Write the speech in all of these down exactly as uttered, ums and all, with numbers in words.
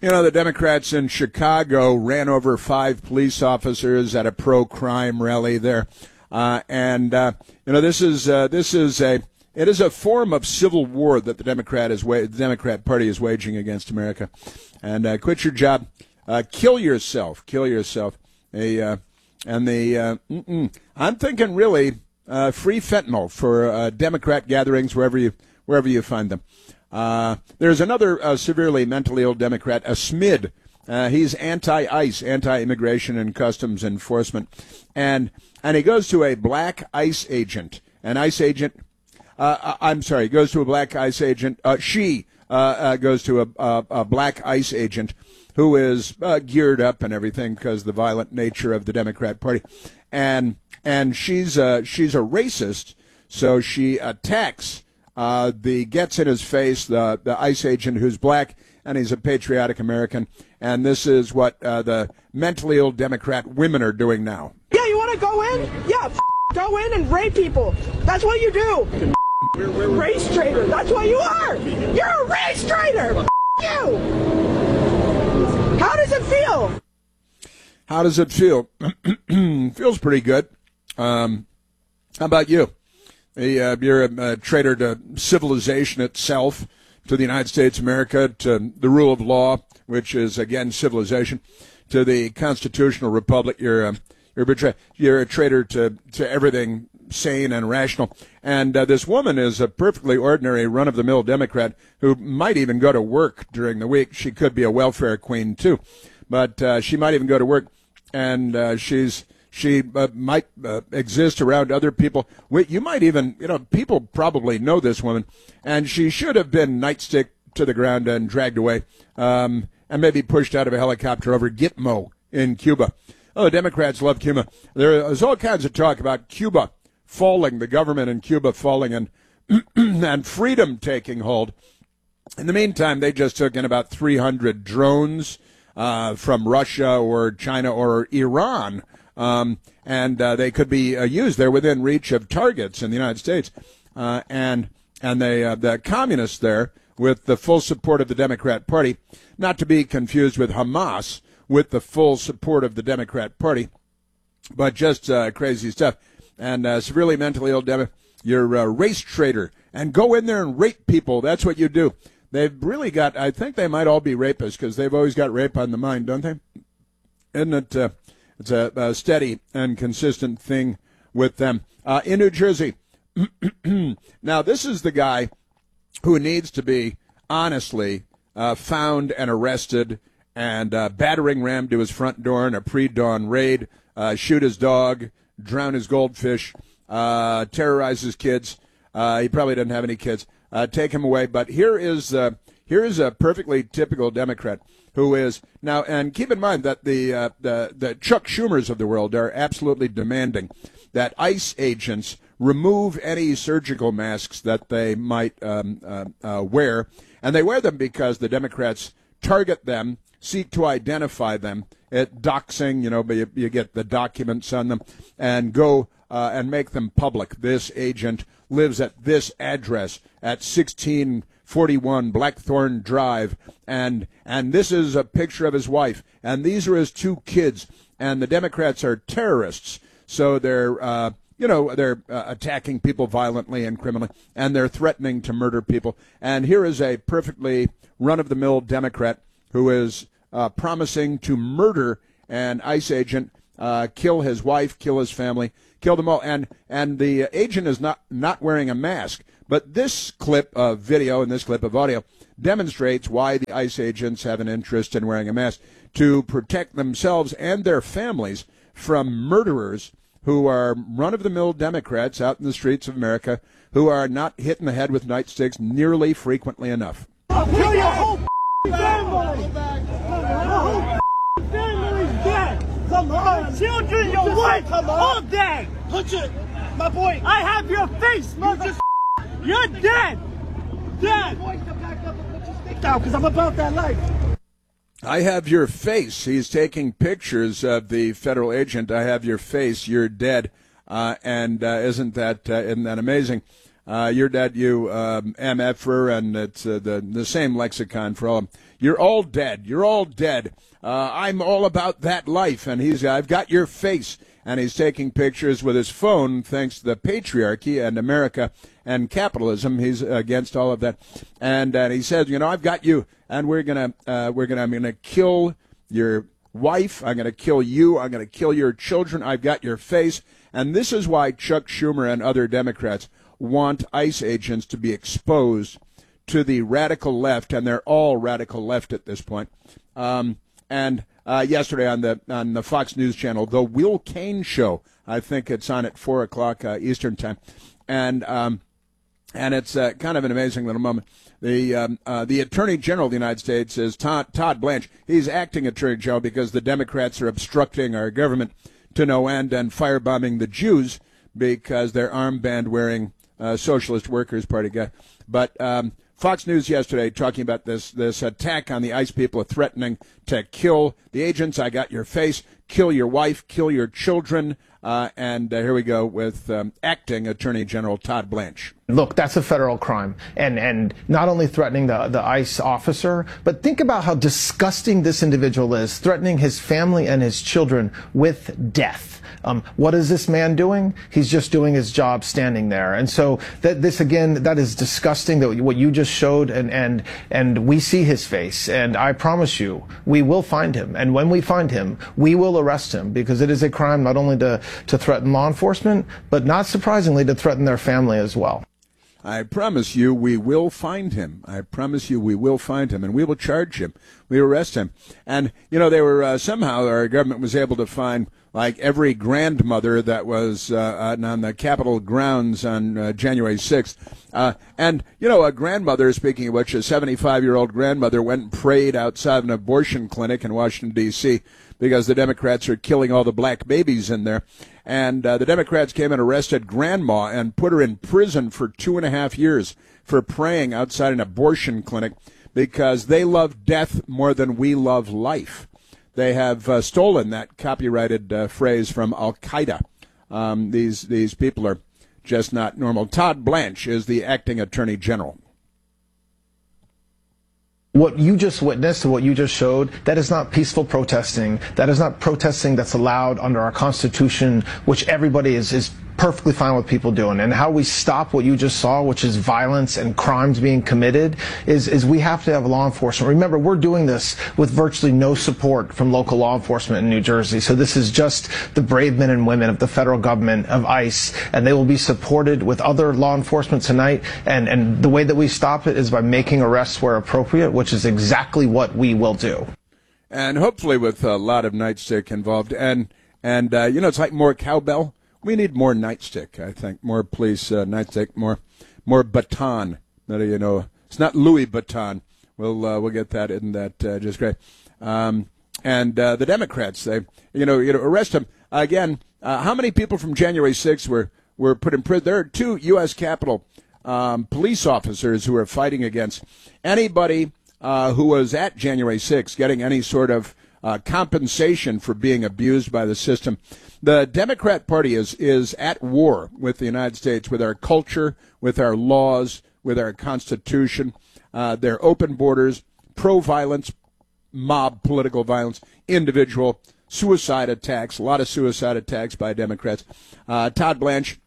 You know, the Democrats in Chicago ran over five police officers at a pro-crime rally there. Uh, and, uh, you know, this is uh, this is a it is a form of civil war that the Democrat is wa- the Democrat Party is waging against America. And uh, quit your job. Uh, kill yourself. Kill yourself. A, uh, and the uh, I'm thinking really uh, free fentanyl for uh, Democrat gatherings wherever you wherever you find them. Uh, there's another uh, severely mentally ill Democrat, a SMID. Uh, he's anti-ICE, anti-immigration and customs enforcement, and and he goes to a black ICE agent, an ICE agent. Uh, I'm sorry, goes to a black ICE agent. Uh, she uh, uh, goes to a, a, a black ICE agent who is uh, geared up and everything because of the violent nature of the Democrat Party, and and she's uh, she's a racist, so she attacks uh, the gets in his face the the ICE agent who's black, and he's a patriotic American, and this is what uh, the mentally ill Democrat women are doing now. Yeah, you want to go in? Yeah, f- go in and rape people. That's what you do. We're, we're, race traitor. That's what you are. You're a race traitor. F- you. How does it feel? How does it feel? Feels pretty good. Um, how about you? A, uh, you're a, a traitor to civilization itself, to the United States of America, to the rule of law, which is, again, civilization, to the constitutional republic. You're a, you're a, betray- you're a traitor to, to everything sane and rational. And uh, this woman is a perfectly ordinary run-of-the-mill Democrat who might even go to work during the week. She could be a welfare queen, too. But uh, she might even go to work, and uh, she's she uh, might uh, exist around other people. We, you might even, you know, people probably know this woman, and she should have been nightstick to the ground and dragged away, um, and maybe pushed out of a helicopter over Gitmo in Cuba. Oh, Democrats love Cuba. There's all kinds of talk about Cuba falling, the government in Cuba falling, and and freedom taking hold. In the meantime, they just took in about three hundred drones uh, from Russia or China or Iran, um, and uh, they could be uh, used. They're within reach of targets in the United States, uh, and and they uh, the communists there, with the full support of the Democrat Party, not to be confused with Hamas, with the full support of the Democrat Party, but just uh, crazy stuff. And uh, severely mentally ill Democrat, you're a race traitor, and go in there and rape people. That's what you do. They've really got, I think they might all be rapists because they've always got rape on the mind, don't they? Isn't it? Uh, it's a, a steady and consistent thing with them. Uh, in New Jersey, now this is the guy who needs to be, honestly, uh, found and arrested and uh, battering ram to his front door in a pre-dawn raid, uh, shoot his dog, drown his goldfish, uh, terrorize his kids. Uh, he probably doesn't have any kids. Uh, take him away. But here is uh, here is a perfectly typical Democrat who is now, and keep in mind that the uh, the the Chuck Schumers of the world are absolutely demanding that ICE agents remove any surgical masks that they might um, uh, uh, wear, and they wear them because the Democrats target them, seek to identify them at doxing, you know, but you, you get the documents on them, and go uh, and make them public. This agent lives at this address at sixteen forty-one Blackthorn Drive, and and this is a picture of his wife, and these are his two kids, and the Democrats are terrorists, so they're, uh, you know, they're uh, attacking people violently and criminally, and they're threatening to murder people. And here is a perfectly run-of-the-mill Democrat who is uh, promising to murder an ICE agent, uh, kill his wife, kill his family, kill them all. And and the agent is not, not wearing a mask. But this clip of video and this clip of audio demonstrates why the ICE agents have an interest in wearing a mask, to protect themselves and their families from murderers who are run-of-the-mill Democrats out in the streets of America who are not hit in the head with nightsticks nearly frequently enough. I'll kill your whole family. Your whole family's dead. Come on. Children, your wife, all dead. Punch it. My boy. I have your face, mother. You're dead. Dead. Because I'm about that life. I have your face. He's taking pictures of the federal agent. I have your face. You're dead. Uh, and uh, isn't that uh, isn't that amazing? Uh, you're dead, you um, M F-er, and it's uh, the, the same lexicon for all of them. You're all dead. You're all dead. Uh, I'm all about that life. And he's, I've got your face. And he's taking pictures with his phone thanks to the patriarchy and America and capitalism. He's against all of that. And, and he says, you know, I've got you. And we're going to, uh, we're going to, I'm going to kill your wife. I'm going to kill you. I'm going to kill your children. I've got your face. And this is why Chuck Schumer and other Democrats want ICE agents to be exposed to the radical left, and they're all radical left at this point. Um, and uh, yesterday on the on the Fox News channel, the Will Cain Show, I think it's on at four o'clock uh, Eastern time, and um, and it's uh, kind of an amazing little moment. The um, uh, the Attorney General of the United States is Todd, Todd Blanche. He's acting Attorney General because the Democrats are obstructing our government to no end and firebombing the Jews because they're armband-wearing uh, Socialist Workers Party guy. But um, Fox News yesterday talking about this this attack on the ICE people, threatening to kill the agents. I got your face, kill your wife, kill your children. Uh, and uh, here we go with um, acting Attorney General Todd Blanche. Look, that's a federal crime. And and not only threatening the, the ICE officer, but think about how disgusting this individual is, threatening his family and his children with death. Um, what is this man doing? He's just doing his job standing there. And so that this, again, that is disgusting, that what you just showed, and, and, and we see his face. And I promise you, we will find him. And when we find him, we will arrest him, because it is a crime not only to, to threaten law enforcement, but not surprisingly to threaten their family as well. I promise you we will find him. I promise you we will find him, and we will charge him. We will arrest him. And, you know, they were uh, somehow our government was able to find like every grandmother that was uh, on the Capitol grounds on uh, January sixth. Uh, and, you know, a grandmother, speaking of which, a seventy-five-year-old grandmother went and prayed outside an abortion clinic in Washington, D C, because the Democrats are killing all the black babies in there. And uh, the Democrats came and arrested Grandma and put her in prison for two and a half years for praying outside an abortion clinic because they love death more than we love life. They have uh, stolen that copyrighted uh, phrase from Al-Qaeda. Um, these these people are just not normal. Todd Blanche is the acting Attorney General. What you just witnessed, what you just showed, that is not peaceful protesting. That is not protesting that's allowed under our Constitution, which everybody is, is perfectly fine with people doing. And how we stop what you just saw, which is violence and crimes being committed, is, is we have to have law enforcement. Remember, we're doing this with virtually no support from local law enforcement in New Jersey. So this is just the brave men and women of the federal government, of ICE, and they will be supported with other law enforcement tonight. And, and the way that we stop it is by making arrests where appropriate, which is exactly what we will do. And hopefully with a lot of nightstick involved. And, and uh, you know, it's like more cowbell. We need more nightstick, I think. More police uh, nightstick, more more baton. You know, it's not Louis Vuitton. We'll uh, we'll get that in that uh, just great. Um, and uh, the Democrats, they you know you know arrest him again. Uh, how many people from January sixth were were put in prison? There are two U S Capitol um, police officers who are fighting against anybody uh, who was at January sixth getting any sort of uh, compensation for being abused by the system. The Democrat Party is, is at war with the United States, with our culture, with our laws, with our Constitution, uh, their open borders, pro-violence, mob political violence, individual suicide attacks, a lot of suicide attacks by Democrats. Uh, Todd Blanche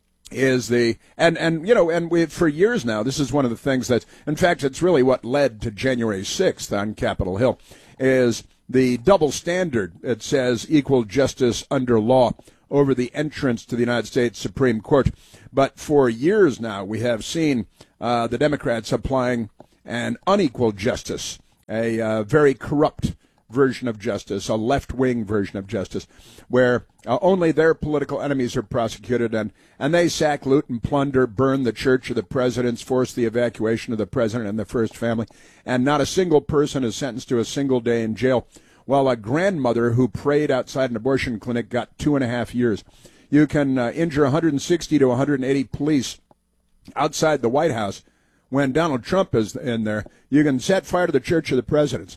is the, and, and you know, and we for years now, this is one of the things that, in fact, it's really what led to January sixth on Capitol Hill, is the double standard. It says equal justice under law over the entrance to the United States Supreme Court. But for years now, we have seen uh, the Democrats applying an unequal justice, a uh, very corrupt version of justice, a left-wing version of justice, where uh, only their political enemies are prosecuted, and, and they sack, loot, and plunder, burn the church of the presidents, force the evacuation of the president and the first family, and not a single person is sentenced to a single day in jail, while a grandmother who prayed outside an abortion clinic got two and a half years. You can uh, injure one hundred sixty to one hundred eighty police outside the White House when Donald Trump is in there. You can set fire to the church of the presidents.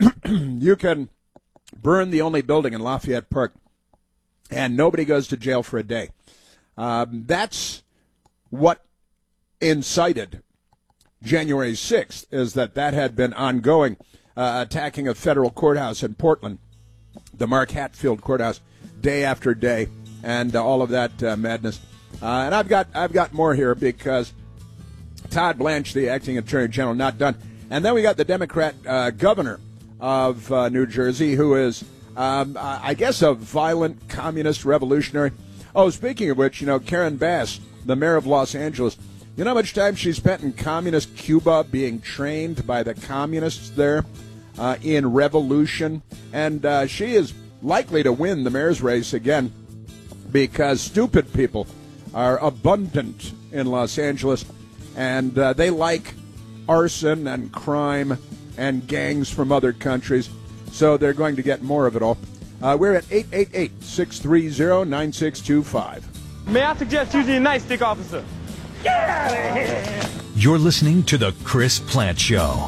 You can burn the only building in Lafayette Park, and nobody goes to jail for a day. Um, that's what incited January sixth is that that had been ongoing, uh, attacking a federal courthouse in Portland, the Mark Hatfield courthouse, day after day, and uh, all of that uh, madness. Uh, and I've got I've got more here because Todd Blanche, the acting attorney general, not done. And then we got the Democrat uh, governor of uh, New Jersey, who is, um, I guess, a violent communist revolutionary. Oh, speaking of which, you know, Karen Bass, the mayor of Los Angeles, you know how much time she spent in communist Cuba being trained by the communists there uh, in revolution? And uh, she is likely to win the mayor's race again because stupid people are abundant in Los Angeles, and uh, they like arson and crime and gangs from other countries, so they're going to get more of it all. Uh, we're at eight eight eight, six three zero, nine six two five. May I suggest using a nightstick, officer? Get out of here! You're listening to The Chris Plante Show.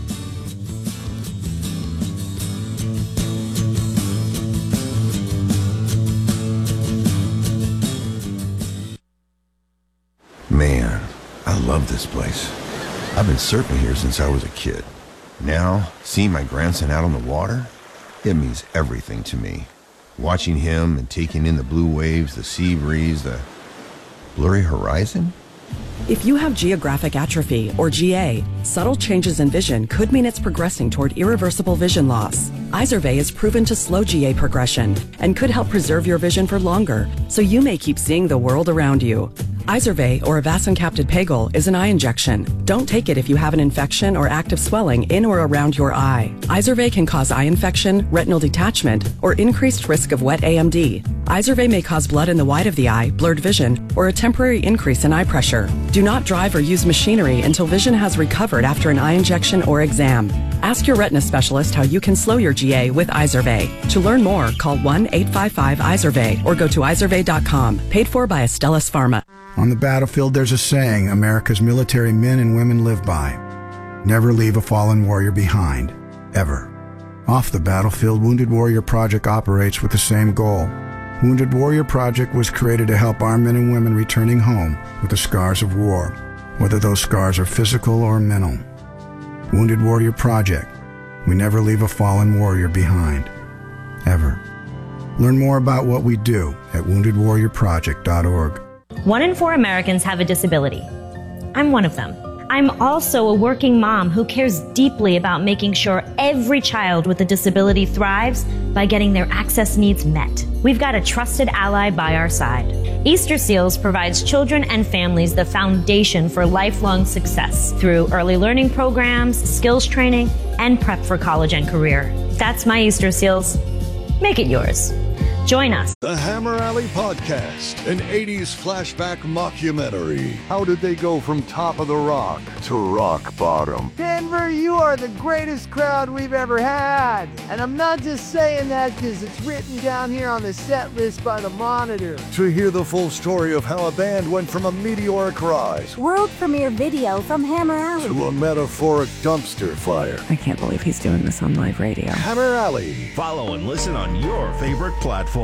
Man, I love this place. I've been surfing here since I was a kid. Now, seeing my grandson out on the water, it means everything to me. Watching him and taking in the blue waves, the sea breeze, the blurry horizon. If you have geographic atrophy, or G A, subtle changes in vision could mean it's progressing toward irreversible vision loss. Izervay is proven to slow G A progression and could help preserve your vision for longer, so you may keep seeing the world around you. Izervay, or avacincaptad pegol, is an eye injection. Don't take it if you have an infection or active swelling in or around your eye. Izervay can cause eye infection, retinal detachment, or increased risk of wet A M D. Izervay may cause blood in the white of the eye, blurred vision, or a temporary increase in eye pressure. Do not drive or use machinery until vision has recovered after an eye injection or exam. Ask your retina specialist how you can slow your G A with Izervay. To learn more, call one eight five five Izervay or go to izervay dot com. Paid for by Astellas Pharma. On the battlefield, there's a saying America's military men and women live by. Never leave a fallen warrior behind. Ever. Off the battlefield, Wounded Warrior Project operates with the same goal. Wounded Warrior Project was created to help our men and women returning home with the scars of war, whether those scars are physical or mental. Wounded Warrior Project. We never leave a fallen warrior behind. Ever. Learn more about what we do at wounded warrior project dot org. One in four Americans have a disability. I'm one of them. I'm also a working mom who cares deeply about making sure every child with a disability thrives by getting their access needs met. We've got a trusted ally by our side. Easter Seals provides children and families the foundation for lifelong success through early learning programs, skills training, and prep for college and career. That's my Easter Seals. Make it yours. Join us. The Hammer Alley Podcast, an eighties flashback mockumentary. How did they go from top of the rock to rock bottom? Denver, you are the greatest crowd we've ever had. And I'm not just saying that because it's written down here on the set list by the Monitor. To hear the full story of how a band went from a meteoric rise, world premiere video from Hammer Alley, to a metaphoric dumpster fire. I can't believe he's doing this on live radio. Hammer Alley. Follow and listen on your favorite platform.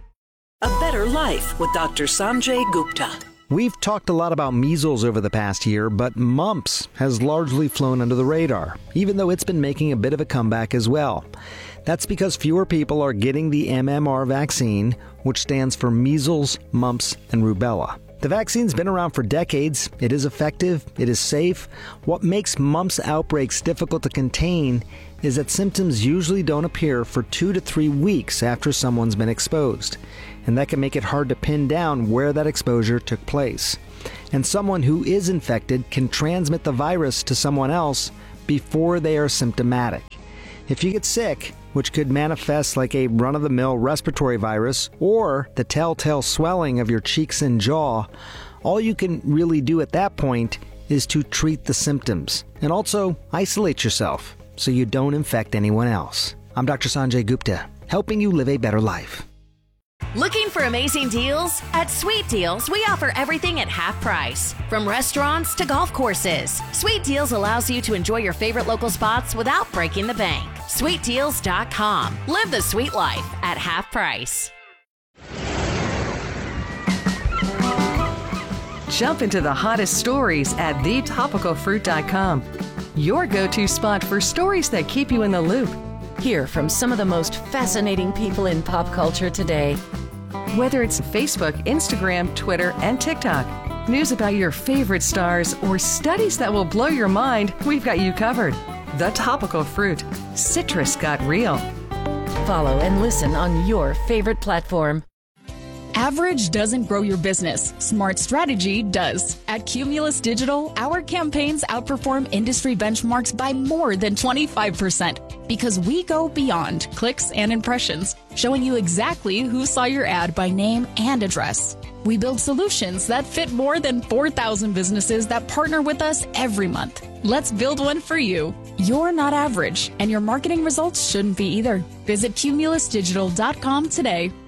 A Better Life with Doctor Sanjay Gupta. We've talked a lot about measles over the past year, but mumps has largely flown under the radar, even though it's been making a bit of a comeback as well. That's because fewer people are getting the M M R vaccine, which stands for measles, mumps, and rubella. The vaccine's been around for decades. It is effective. It is safe. What makes mumps outbreaks difficult to contain is that symptoms usually don't appear for two to three weeks after someone's been exposed. And that can make it hard to pin down where that exposure took place. And someone who is infected can transmit the virus to someone else before they are symptomatic. If you get sick, which could manifest like a run-of-the-mill respiratory virus or the telltale swelling of your cheeks and jaw, all you can really do at that point is to treat the symptoms and also isolate yourself so you don't infect anyone else. I'm Doctor Sanjay Gupta, helping you live a better life. Looking for amazing deals? At Sweet Deals, we offer everything at half price. From restaurants to golf courses, Sweet Deals allows you to enjoy your favorite local spots without breaking the bank. sweet deals dot com. Live the sweet life at half price. Jump into the hottest stories at the topical fruit dot com. Your go-to spot for stories that keep you in the loop. Hear from some of the most fascinating people in pop culture today. Whether it's Facebook, Instagram, Twitter, and TikTok, news about your favorite stars, or studies that will blow your mind, we've got you covered. The Topical Fruit. Citrus got real. Follow and listen on your favorite platform. Average doesn't grow your business. Smart strategy does. At Cumulus Digital, our campaigns outperform industry benchmarks by more than twenty-five percent because we go beyond clicks and impressions, showing you exactly who saw your ad by name and address. We build solutions that fit more than four thousand businesses that partner with us every month. Let's build one for you. You're not average, and your marketing results shouldn't be either. Visit cumulus digital dot com today.